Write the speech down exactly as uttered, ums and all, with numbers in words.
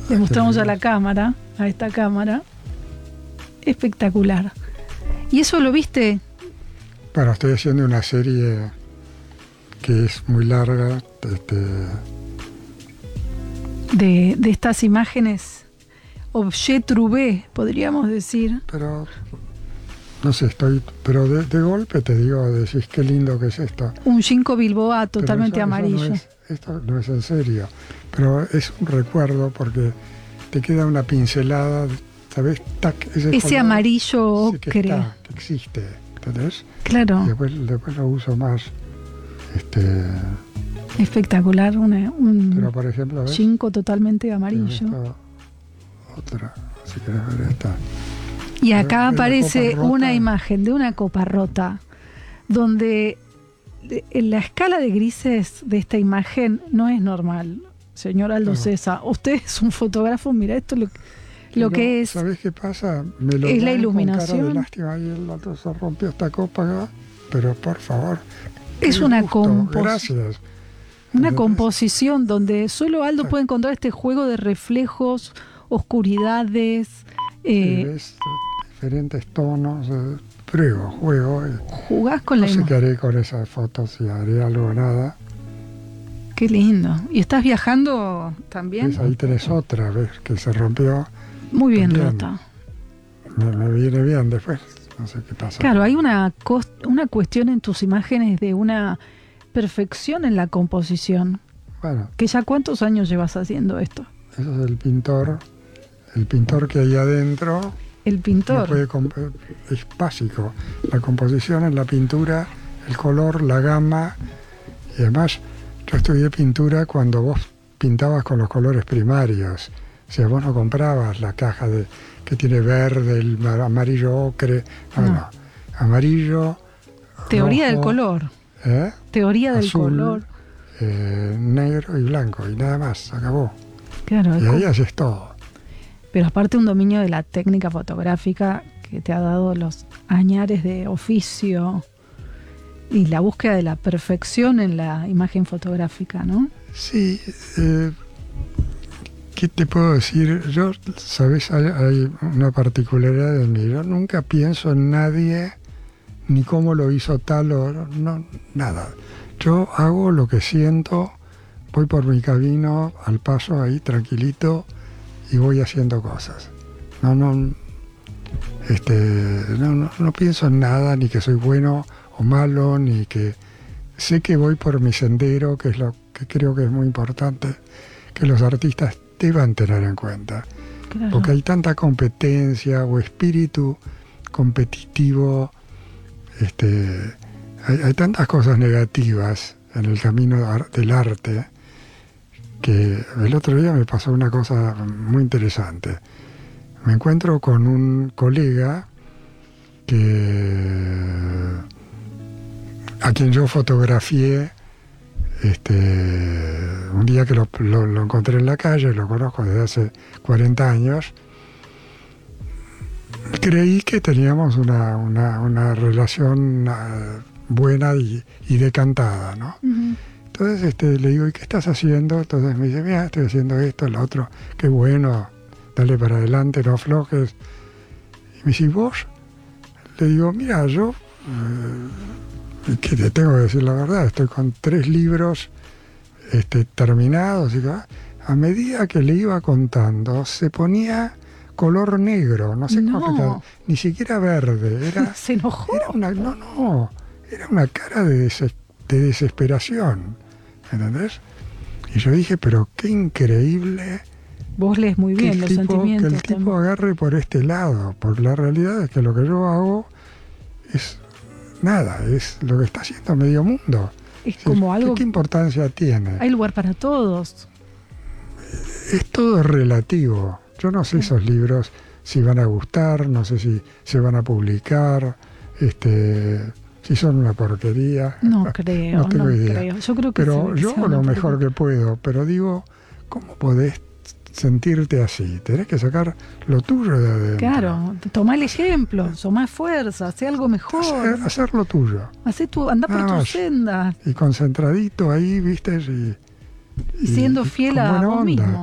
Le mostramos a la cámara, a esta cámara. Espectacular. ¿Y eso lo viste? Bueno, estoy haciendo una serie que es muy larga, este, de, de estas imágenes objet trouvé, podríamos decir. pero no sé, estoy, pero de, de golpe te digo, decís qué lindo que es esto. Un Ginkgo biloba Pero totalmente eso- eso amarillo. no es- esto no es en serio, pero es un recuerdo porque te queda una pincelada, ¿sabes? Tac, ese Ese color, amarillo sí, que ocre. está, que existe, ¿entendés? Claro, Y después, después lo uso más. Este, espectacular. Una, pero un por ejemplo, ¿ves? Ginkgo totalmente Tengo amarillo. esta otra, si querés ver esta. Y acá ¿Ves la aparece copa rota? una imagen de una copa rota, donde de- en la escala de grises de esta imagen no es normal, señor Aldo Claro. César. Usted es un fotógrafo, mira esto lo, lo Pero, que es. ¿sabés qué pasa? Me lo es la dan con cara iluminación. de lástima y el otro se rompió esta copa acá, pero por favor. Es qué una gusto, compos- Gracias. Una ¿Entendés? composición donde solo Aldo Exacto. puede encontrar este juego de reflejos, oscuridades. Sí, eh, ves diferentes tonos. eh, pruebo, juego. eh. jugás con No la sé imagen. qué haré con esas fotos, si haré algo o nada. Qué lindo. ¿Y estás viajando también? ¿Ves? Ahí tenés otra, ¿ves? Que se rompió. Muy bien También. rota. Me, me viene bien después. No sé qué pasa. Claro, hay una, cos- una cuestión en tus imágenes de una perfección en la composición. Bueno, ¿Que ya cuántos años llevas haciendo esto? eso es el pintor. El pintor que hay adentro. El No pintor. puede comp- es básico. La composición en la pintura, el color, la gama. Y además, yo estudié pintura cuando vos pintabas con los colores primarios. O sea, vos no comprabas la caja de que tiene verde, el mar- amarillo ocre. No, No. no. Amarillo. Teoría del rojo, color. ¿eh? Teoría del Azul, color. eh, negro y blanco. Y nada más, se acabó. Claro, Y es ahí como- haces todo. pero aparte un dominio de la técnica fotográfica que te ha dado los añares de oficio y la búsqueda de la perfección en la imagen fotográfica, ¿no? Sí, eh, ¿qué te puedo decir? Yo, sabes, hay, hay una particularidad de mí. Yo nunca pienso en nadie, ni cómo lo hizo tal o no, nada. Yo hago lo que siento, voy por mi camino, al paso ahí, tranquilito, y voy haciendo cosas. No, no, este, no, no, no pienso en nada, ni que soy bueno o malo, ni que sé que voy por mi sendero, que es lo que creo que es muy importante, que los artistas deban tener en cuenta. Claro. Porque hay tanta competencia o espíritu competitivo, este, hay, hay tantas cosas negativas en el camino ar- del arte, que el otro día me pasó una cosa muy interesante. Me encuentro con un colega que a quien yo fotografié este, un día que lo, lo- lo encontré en la calle, lo conozco desde hace cuarenta años. Creí que teníamos una, una, una relación ah, buena y, y decantada, ¿no? Ujú. Entonces este, le digo, ¿y qué estás haciendo? Entonces me dice, mira, estoy haciendo esto, lo otro, qué bueno, dale para adelante, no aflojes. Y me dice, ¿y vos? Le digo, mira, yo, eh, que te tengo que decir la verdad, estoy con tres libros este, terminados. Y, ah, a medida que le iba contando, se ponía color negro, no sé No. cómo explicar, ni siquiera verde, era, Se enojó. era una, no, no, era una cara de, deses- de desesperación, ¿entendés? Y yo dije, pero qué increíble Vos lees muy que bien el los tipo, que sentimientos el tipo también. agarre por este lado, porque la realidad es que lo que yo hago es nada, es lo que está haciendo medio mundo. Es Es como decir, algo... ¿qué importancia tiene? Hay lugar para todos. Es todo relativo. Yo no sé esos libros si van a gustar, no sé si se van a publicar, este, si son una porquería. No creo, No tengo no idea. creo. Yo creo que Pero se- yo se hago van a lo mejor publicar. que puedo, pero digo, ¿cómo podés sentirte así? Tenés que sacar lo tuyo de adentro. Claro, toma el ejemplo, tomá fuerza, hacé algo mejor. Hacer, hacer lo tuyo. Hacé tu, anda por Nada tu más. senda. Y concentradito ahí, ¿viste? Y, Y siendo y fiel con a buena vos onda. mismo.